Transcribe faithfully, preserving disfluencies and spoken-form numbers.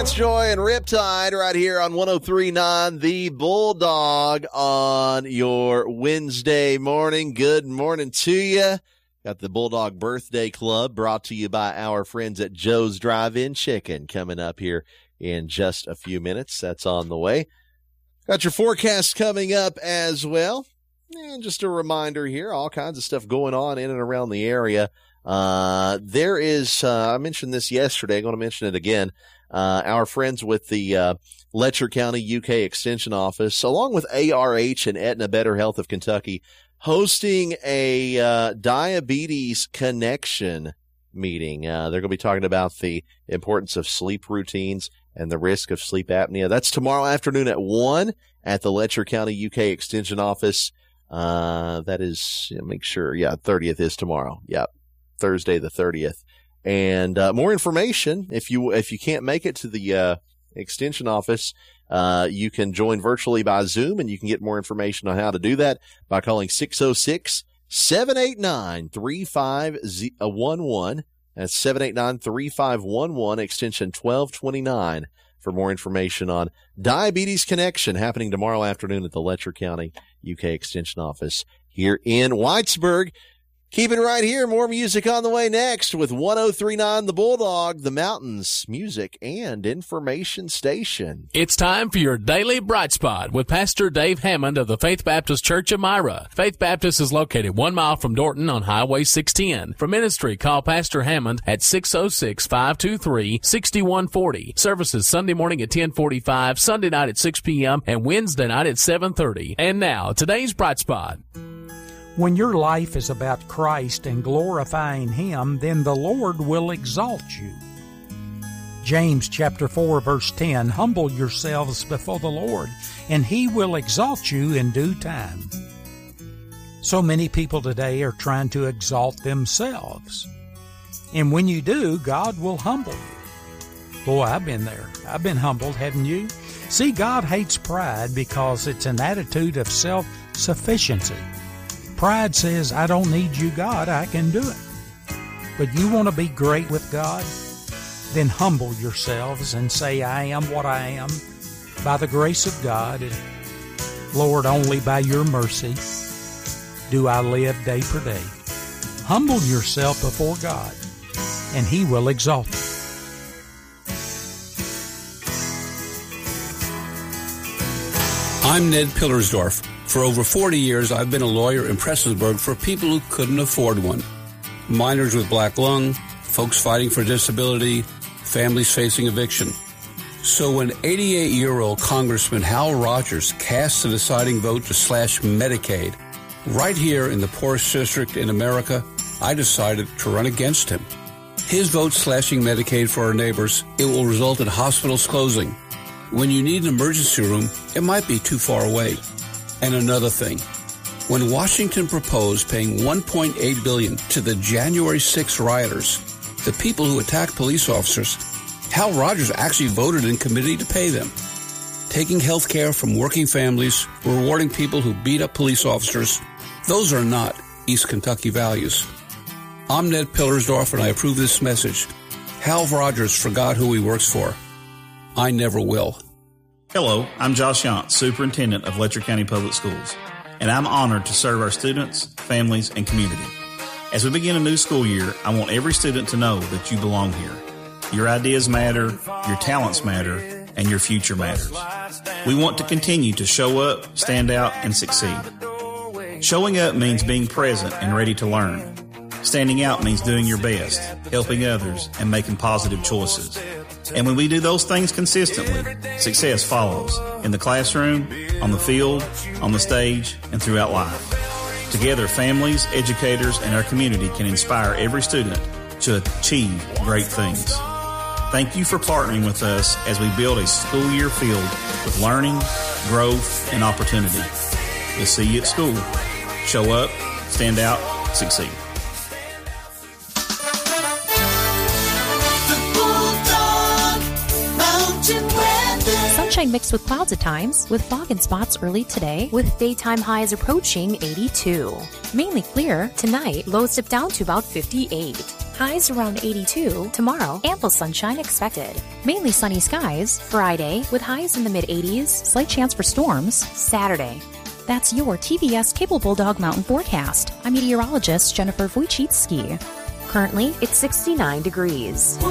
Lance Joy and Riptide right here on one oh three point nine The Bulldog on your Wednesday morning. Good morning to you. Got the Bulldog Birthday Club brought to you by our friends at Joe's Drive-In Chicken coming up here in just a few minutes. That's on the way. Got your forecast coming up as well. And just a reminder here, all kinds of stuff going on in and around the area. Uh, there is, uh, I mentioned this yesterday. I'm going to mention it again. Uh, our friends with the, uh, Letcher County U K Extension Office, along with A R H and Aetna Better Health of Kentucky, hosting a, uh, diabetes connection meeting. Uh, they're going to be talking about the importance of sleep routines and the risk of sleep apnea. That's tomorrow afternoon at one at the Letcher County U K Extension Office. Uh, that is, yeah, make sure. Yeah, thirtieth is tomorrow. Yep. Thursday the thirtieth. And uh, more information, if you if you can't make it to the uh, extension office, uh, you can join virtually by Zoom, and you can get more information on how to do that by calling six oh six, seven eight nine, three five one one. That's seven eight nine, three five one one, extension twelve twenty-nine for more information on Diabetes Connection happening tomorrow afternoon at the Letcher County U K Extension Office here in Whitesburg. Keep it right here. More music on the way next with one oh three point nine The Bulldog, the Mountains Music and Information Station. It's time for your Daily Bright Spot with Pastor Dave Hammond of the Faith Baptist Church of Myra. Faith Baptist is located one mile from Dorton on Highway six ten. For ministry, call Pastor Hammond at six oh six, five two three, six one four oh. Services Sunday morning at ten forty-five, Sunday night at six p.m., and Wednesday night at seven thirty. And now, today's Bright Spot. When your life is about Christ and glorifying Him, then the Lord will exalt you. James chapter four verse ten, humble yourselves before the Lord, and He will exalt you in due time. So many people today are trying to exalt themselves. And when you do, God will humble you. Boy, I've been there. I've been humbled, haven't you? See, God hates pride because it's an attitude of self-sufficiency. Pride says, I don't need you, God, I can do it. But you want to be great with God? Then humble yourselves and say, I am what I am by the grace of God. And Lord, only by your mercy do I live day per day. Humble yourself before God, and He will exalt you. I'm Ned Pillersdorf. For over forty years, I've been a lawyer in Prestonsburg for people who couldn't afford one. Minors with black lung, folks fighting for disability, families facing eviction. So when eighty-eight-year-old Congressman Hal Rogers cast the deciding vote to slash Medicaid, right here in the poorest district in America, I decided to run against him. His vote slashing Medicaid for our neighbors, it will result in hospitals closing. When you need an emergency room, it might be too far away. And another thing, when Washington proposed paying one point eight billion dollars to the January sixth rioters, the people who attacked police officers, Hal Rogers actually voted in committee to pay them. Taking health care from working families, rewarding people who beat up police officers, those are not East Kentucky values. I'm Ned Pillersdorf, and I approve this message. Hal Rogers forgot who he works for. I never will. Hello, I'm Josh Yant, Superintendent of Letcher County Public Schools, and I'm honored to serve our students, families, and community. As we begin a new school year, I want every student to know that you belong here. Your ideas matter, your talents matter, and your future matters. We want to continue to show up, stand out, and succeed. Showing up means being present and ready to learn. Standing out means doing your best, helping others, and making positive choices. And when we do those things consistently, success follows in the classroom, on the field, on the stage, and throughout life. Together, families, educators, and our community can inspire every student to achieve great things. Thank you for partnering with us as we build a school year filled with learning, growth, and opportunity. We'll see you at school. Show up, stand out, succeed. Sunshine mixed with clouds at times, with fog and spots early today, with daytime highs approaching eighty-two. Mainly clear tonight, lows dip down to about fifty-eight. Highs around eighty-two. Tomorrow, ample sunshine expected. Mainly sunny skies. Friday, with highs in the mid-eighties. Slight chance for storms. Saturday. That's your T V S Cable Bulldog Mountain Forecast. I'm meteorologist Jennifer Wojcicki. Currently, it's sixty-nine degrees.